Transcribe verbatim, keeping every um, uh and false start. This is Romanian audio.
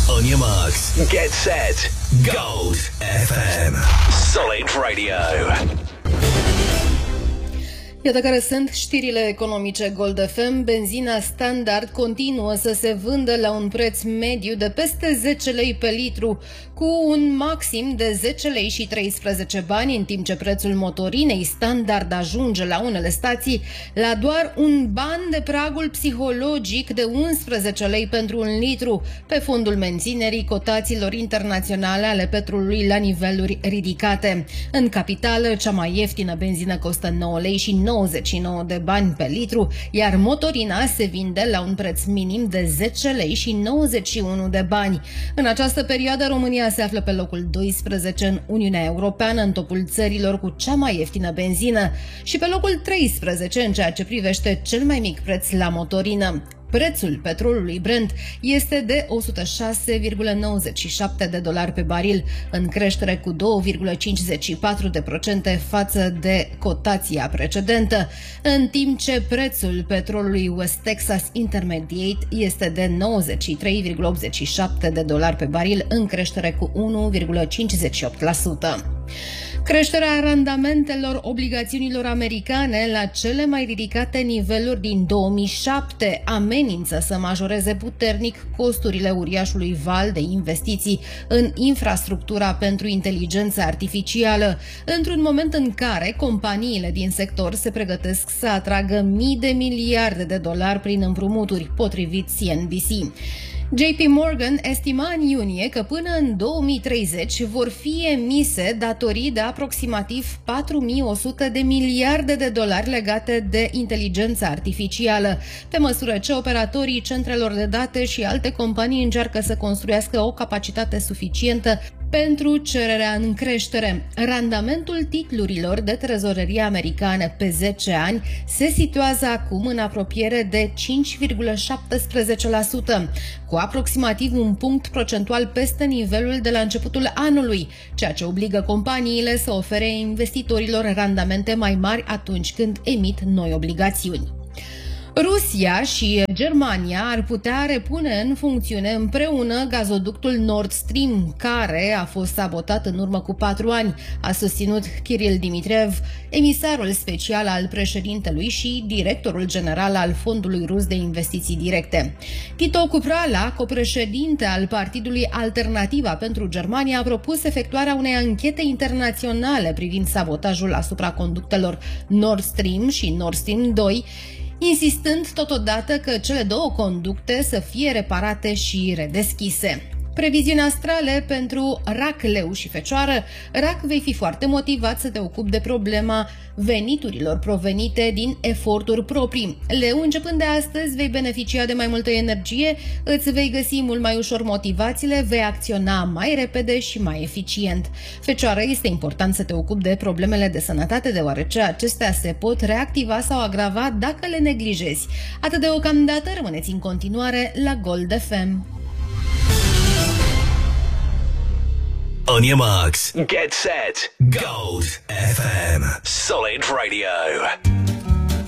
On your marks, get set, Gold F M. Solid Radio. Iată care sunt știrile economice Gold F M. Benzina standard continuă să se vândă la un preț mediu de peste zece lei pe litru, cu un maxim de zece lei și treisprezece bani, în timp ce prețul motorinei standard ajunge la unele stații la doar un ban de pragul psihologic de unsprezece lei pentru un litru, pe fondul menținerii cotațiilor internaționale ale petrolului la niveluri ridicate. În capitală, cea mai ieftină benzină costă nouă lei și nouăzeci și nouă de bani pe litru, iar motorina se vinde la un preț minim de zece lei și nouăzeci și unu de bani. În această perioadă, România se află pe locul doisprezece în Uniunea Europeană, în topul țărilor cu cea mai ieftină benzină, și pe locul treisprezece în ceea ce privește cel mai mic preț la motorină. Prețul petrolului Brent este de o sută șase virgulă nouăzeci și șapte de dolari pe baril, în creștere cu două virgulă cincizeci și patru de procente față de cotația precedentă, în timp ce prețul petrolului West Texas Intermediate este de nouăzeci și trei virgulă optzeci și șapte de dolari pe baril, în creștere cu unu virgulă cincizeci și opt la sută. Creșterea randamentelor obligațiunilor americane la cele mai ridicate niveluri din două mii șapte amenință să majoreze puternic costurile uriașului val de investiții în infrastructura pentru inteligență artificială, într-un moment în care companiile din sector se pregătesc să atragă mii de miliarde de dolari prin împrumuturi, potrivit C N B C. J P Morgan estima în iunie că până în două mii treizeci vor fi emise datorii de aproximativ patru mii o sută de miliarde de dolari legate de inteligența artificială, pe măsură ce operatorii centrelor de date și alte companii încearcă să construiască o capacitate suficientă pentru cererea în creștere. Randamentul titlurilor de trezorerie americane pe zece ani se situează acum în apropiere de cinci virgulă șaptesprezece la sută, cu aproximativ un punct procentual peste nivelul de la începutul anului, ceea ce obligă companiile să ofere investitorilor randamente mai mari atunci când emit noi obligațiuni. Rusia și Germania ar putea repune în funcțiune împreună gazoductul Nord Stream, care a fost sabotat în urmă cu patru ani, a susținut Kirill Dmitriev, emisarul special al președintelui și directorul general al Fondului Rus de Investiții Directe. Tito Cuprala, copreședinte al Partidului Alternativa pentru Germania, a propus efectuarea unei anchete internaționale privind sabotajul asupra conductelor Nord Stream și Nord Stream doi, insistând totodată că cele două conducte să fie reparate și redeschise. Previziuni astrale pentru Rac, Leu și Fecioară. Rac, vei fi foarte motivat să te ocupi de problema veniturilor provenite din eforturi proprii. Leu, începând de astăzi, vei beneficia de mai multă energie, îți vei găsi mult mai ușor motivațiile, vei acționa mai repede și mai eficient. Fecioară, este important să te ocupi de problemele de sănătate, deoarece acestea se pot reactiva sau agrava dacă le neglijezi. Atât deocamdată, rămâneți în continuare la Gold F M. On your marks, get set, Gold F M. Solid Radio.